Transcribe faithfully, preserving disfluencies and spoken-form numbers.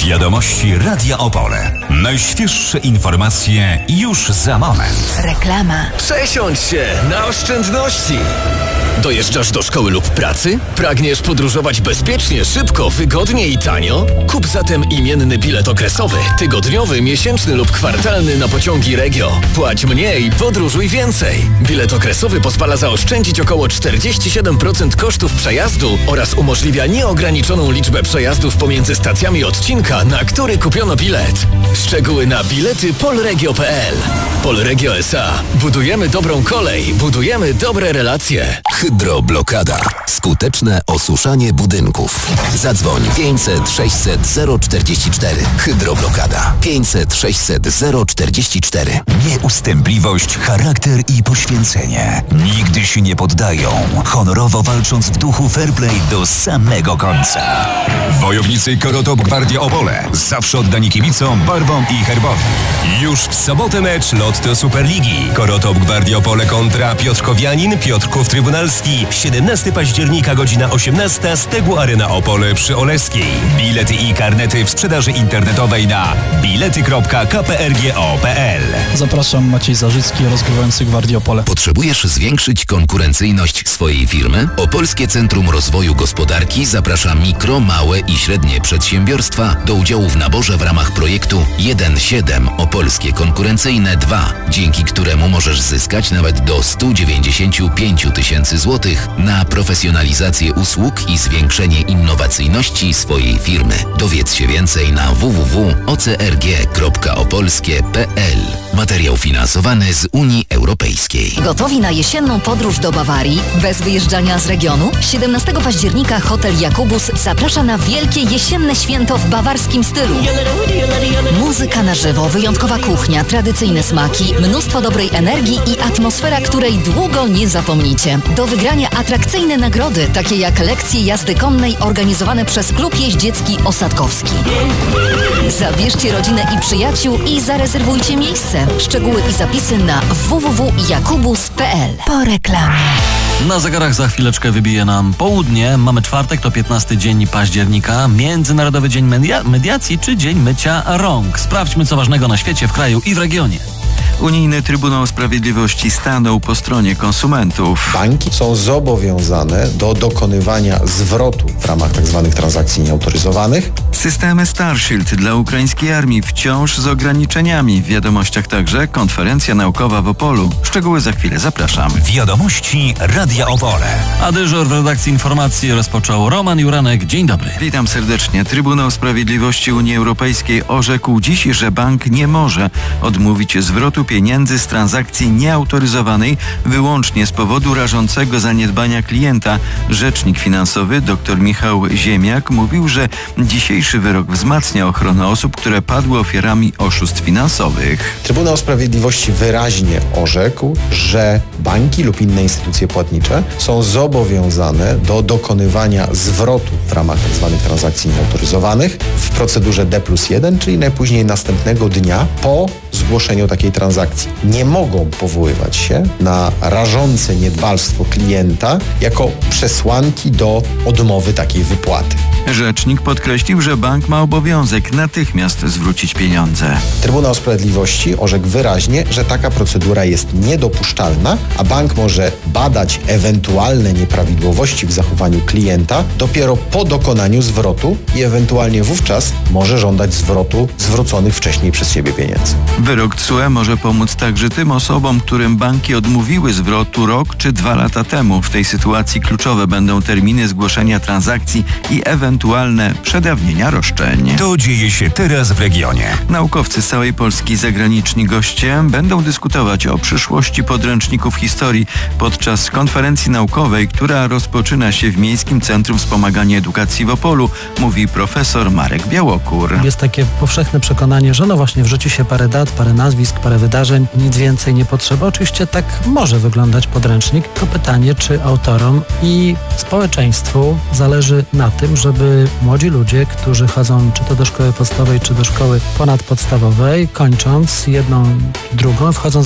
Wiadomości Radia Opole. Najświeższe informacje już za moment. Reklama. Przesiądź się na oszczędności. Dojeżdżasz do szkoły lub pracy? Pragniesz podróżować bezpiecznie, szybko, wygodnie i tanio? Kup zatem imienny bilet okresowy, tygodniowy, miesięczny lub kwartalny na pociągi Regio. Płać mniej, podróżuj więcej. Bilet okresowy pozwala zaoszczędzić około czterdzieści siedem procent kosztów przejazdu oraz umożliwia nieograniczoną liczbę przejazdów pomiędzy stacjami odcinka, na który kupiono bilet. Szczegóły na bilety polregio kropka p l. Polregio S A. Budujemy dobrą kolej, budujemy dobre relacje. Hydroblokada. Skuteczne osuszanie budynków. Zadzwoń pięćset sześćset zero czterdzieści cztery. Hydroblokada. pięćset sześćset zero czterdzieści cztery. Nieustępliwość, charakter i poświęcenie. Nigdy się nie poddają. Honorowo walcząc w duchu fair play do samego końca. Wojownicy Korotop Gwardia Opole. Zawsze oddani kibicom, barwom i herbowi. Już w sobotę mecz Lotto Superligi. Korotop Gwardia Opole kontra Piotrkowianin, Piotrków Trybunalski. siedemnastego października, godzina osiemnasta, Stegło Arena Opole przy Oleskiej. Bilety i karnety w sprzedaży internetowej na bilety kropka k p r g o kropka p l. Zapraszam, Maciej Zarzycki, rozgrywający Gwardię Opole. Potrzebujesz zwiększyć konkurencyjność swojej firmy? Opolskie Centrum Rozwoju Gospodarki zaprasza mikro, małe i średnie przedsiębiorstwa do udziału w naborze w ramach projektu jeden siedem Opolskie Konkurencyjne dwa, dzięki któremu możesz zyskać nawet do sto dziewięćdziesiąt pięć tysięcy złotych na profesjonalizację usług i zwiększenie innowacyjności swojej firmy. Dowiedz się więcej na w w w kropka o c r g kropka opolskie kropka p l. Materiał finansowany z Unii Europejskiej. Gotowi na jesienną podróż do Bawarii bez wyjeżdżania z regionu? siedemnastego października Hotel Jakubus zaprasza na wielkie jesienne święto w bawarskim stylu. Muzyka na żywo, wyjątkowa kuchnia, tradycyjne smaki, mnóstwo dobrej energii i atmosfera, której długo nie zapomnicie. Do wygrania atrakcyjne nagrody, takie jak lekcje jazdy konnej organizowane przez Klub Jeździecki Osadkowski. Zabierzcie rodzinę i przyjaciół i zarezerwujcie miejsce. Szczegóły i zapisy na w w w kropka jakubus kropka p l. Po reklamie. Na zegarach za chwileczkę wybije nam południe. Mamy czwartek, to piętnasty dzień października. Międzynarodowy Dzień media- Mediacji czy Dzień Mycia Rąk. Sprawdźmy, co ważnego na świecie, w kraju i w regionie. Unijny Trybunał Sprawiedliwości stanął po stronie konsumentów. Banki są zobowiązane do dokonywania zwrotu w ramach tzw. transakcji nieautoryzowanych. Systemy Starshield dla ukraińskiej armii wciąż z ograniczeniami. W wiadomościach także konferencja naukowa w Opolu. Szczegóły za chwilę, zapraszam. Wiadomości Radia Opole. A dyżur w redakcji informacji rozpoczął Roman Juranek. Dzień dobry. Witam serdecznie. Trybunał Sprawiedliwości Unii Europejskiej orzekł dziś, że bank nie może odmówić zwrotu pieniędzy z transakcji nieautoryzowanej wyłącznie z powodu rażącego zaniedbania klienta. Rzecznik finansowy dr Michał Ziemiak mówił, że dzisiejszy wyrok wzmacnia ochronę osób, które padły ofiarami oszustw finansowych. Trybunał Sprawiedliwości wyraźnie orzekł, że banki lub inne instytucje płatnicze są zobowiązane do dokonywania zwrotu w ramach tzw. transakcji nieautoryzowanych w procedurze D plus jeden, czyli najpóźniej następnego dnia po zgłoszeniu takiej transakcji. Nie mogą powoływać się na rażące niedbalstwo klienta jako przesłanki do odmowy takiej wypłaty. Rzecznik podkreślił, że bank ma obowiązek natychmiast zwrócić pieniądze. Trybunał Sprawiedliwości orzekł wyraźnie, że taka procedura jest niedopuszczalna, a bank może badać ewentualne nieprawidłowości w zachowaniu klienta dopiero po dokonaniu zwrotu i ewentualnie wówczas może żądać zwrotu zwróconych wcześniej przez siebie pieniędzy. Wyrok T S U E może pomóc także tym osobom, którym banki odmówiły zwrotu rok czy dwa lata temu. W tej sytuacji kluczowe będą terminy zgłoszenia transakcji i ewentualne przedawnienia roszczeń. To dzieje się teraz w regionie. Naukowcy z całej Polski, zagraniczni goście będą dyskutować o przyszłości podręczników historii podczas konferencji naukowej, która rozpoczyna się w Miejskim Centrum Wspomagania Edukacji w Opolu, mówi profesor Marek Białokór. Jest takie powszechne przekonanie, że no właśnie wrzuci się parę dat, parę nazwisk, parę wydarzeń, nic więcej nie potrzeba. Oczywiście tak może wyglądać podręcznik. To pytanie, czy autorom i społeczeństwu zależy na tym, żeby młodzi ludzie, którzy chodzą czy to do szkoły podstawowej, czy do szkoły ponadpodstawowej, kończąc jedną, drugą, wchodząc